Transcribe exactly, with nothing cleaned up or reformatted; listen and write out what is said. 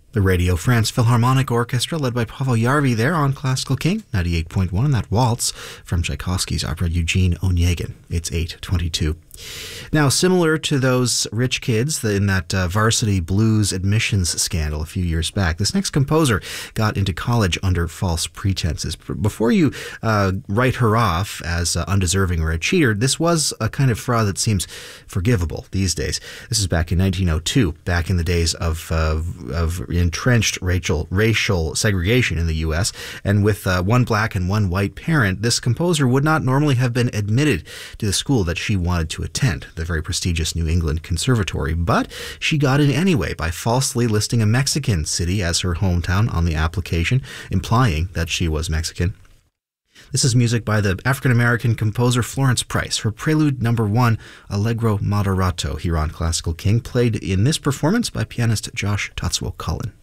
The Radio France Philharmonic Orchestra, led by Pavel Jarvi there on Classical King, ninety-eight point one, and that waltz from Tchaikovsky's opera Eugene Onegin. It's eight twenty-two. Now, similar to those rich kids in that uh, varsity blues admissions scandal a few years back, this next composer got into college under false pretenses. Before you uh, write her off as uh, undeserving or a cheater, this was a kind of fraud that seems forgivable these days. This is back in nineteen oh two, back in the days of, uh, of entrenched racial, racial segregation in the U S, and with uh, one black and one white parent, this composer would not normally have been admitted to the school that she wanted to attend, the very prestigious New England Conservatory, but she got in anyway by falsely listing a Mexican city as her hometown on the application, implying that she was Mexican. This is music by the African-American composer Florence Price. Her Prelude Number One, Allegro Moderato, here on Classical King, played in this performance by pianist Josh Tatsuo Cullen.